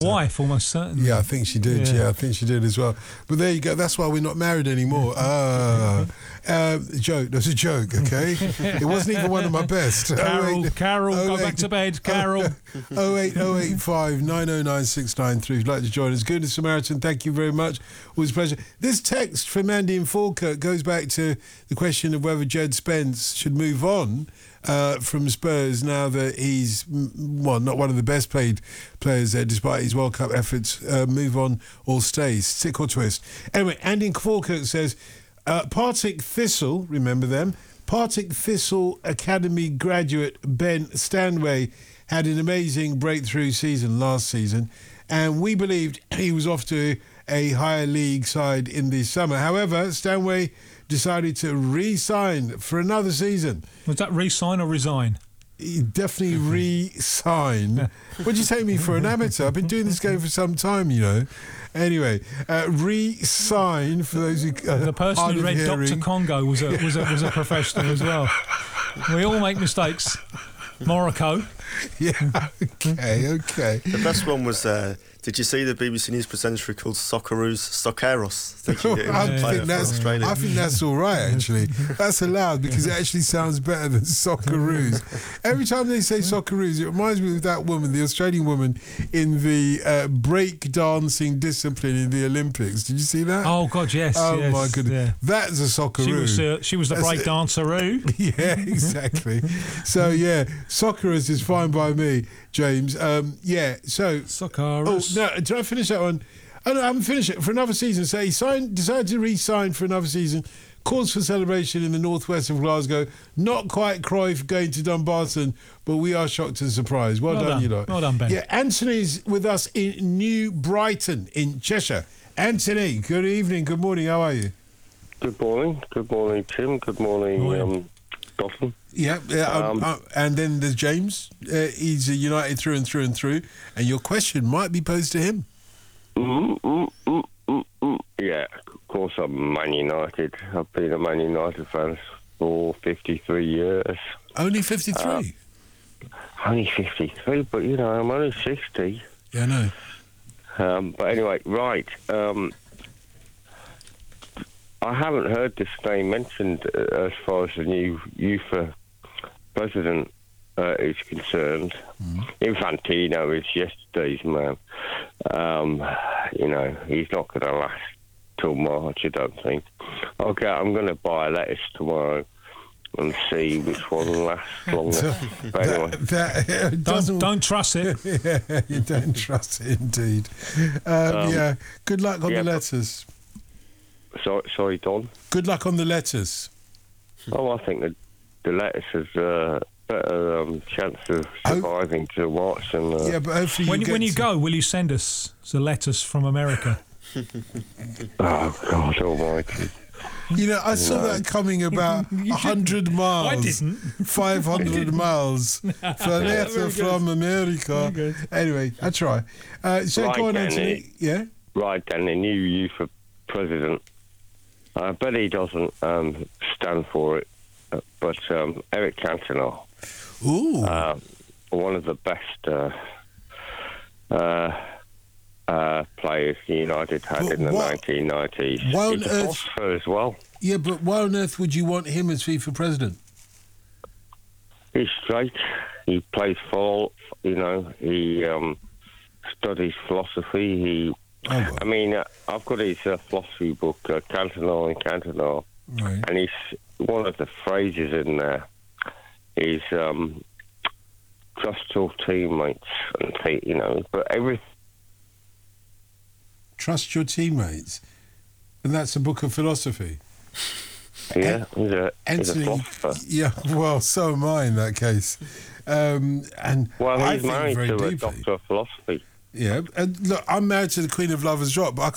wife, almost certainly. Yeah, I think she did. Yeah, I think she did as well. But there you go. That's why we're not married anymore. Joke. That's a joke, okay? It wasn't even one of my best. Carol, go back to bed, Carol. 08085 909693. If you'd like to join us. Goodness Samaritan, thank you very much. Always a pleasure. This text from Andy in Falkirk goes back to the question of whether Jed Spence should move on from Spurs now that he's, not one of the best paid players there despite his World Cup efforts. Move on or stay, stick or twist. Anyway, Andy in Falkirk says, Partick Thistle, remember them? Partick Thistle Academy graduate Ben Stanway had an amazing breakthrough season last season, and we believed he was off to a higher league side in the summer. However, Stanway decided to re-sign for another season. Was that re-sign or resign? He definitely re-sign. What'd you take me for, an amateur? I've been doing this game for some time, you know. Anyway, re-sign for those who the person who read hearing. Dr. Congo was a professional as well. We all make mistakes. Morocco. Yeah. Okay. The best one was. Did you see the BBC News presenter called Socceros? I think that's all right, actually. That's allowed because it actually sounds better than Socceroos. Every time they say Socceroos, it reminds me of that woman, the Australian woman in the break dancing discipline in the Olympics. Did you see that? Oh God, yes. Oh yes, my goodness, yeah. That's a Socceroo. She was the break danceroo. Yeah, exactly. So yeah, Socceroos is fine by me, James. So Socceroos. No, did I finish that one? Oh, no, I haven't finished it. For another season. So he decided to re-sign for another season. Cause for celebration in the northwest of Glasgow. Not quite Cruyff going to Dumbarton, but we are shocked and surprised. Well done, you lot. Well done, Ben. Yeah, Anthony's with us in New Brighton in Cheshire. Anthony, good evening, good morning. How are you? Good morning. Good morning, Tim. Good morning. Dalton. Yeah, and then there's James. He's a United through and through and through, and your question might be posed to him. Yeah, of course I'm Man United. I've been a Man United fan for 53 years. Only 53? Only 53, but you know, I'm only 60. Yeah, I know. But anyway, right. I haven't heard this name mentioned as far as the new UEFA president is concerned. Infantino is yesterday's man. You know, he's not going to last till March, I don't think. Okay, I'm going to buy a lettuce tomorrow and see which one lasts longer. But anyway. Don't trust it. Yeah, you don't trust it indeed. Yeah, good luck on the letters. Sorry, Don? Good luck on the letters. Oh, I think the lettuce has better chance of surviving till March. And, yeah, but hopefully when you go, will you send us the lettuce from America? Oh, God almighty. You know, I saw that coming about 100 miles. I didn't. 500 miles. For a letter from America. Anyway, I try. So right, go on, Anthony. Yeah? Right, then, the new youth president. I bet he doesn't stand for it. But Eric Cantona. Ooh. One of the best players United had in the 1990s. He's a philosopher as well. Yeah, but why on earth would you want him as FIFA president? He's straight. He plays football. You know, he studies philosophy. I mean, I've got his philosophy book, Cantona and Cantona, right. And he's one of the phrases in there is trust your teammates, and you know, but everything. Trust your teammates, and that's a book of philosophy. Yeah, he's a philosopher. Yeah, well, so am I in that case. And well, I he's think married very to a deeply. doctor of philosophy. Yeah, and look, I'm married to the Queen of Lovers Drop, but I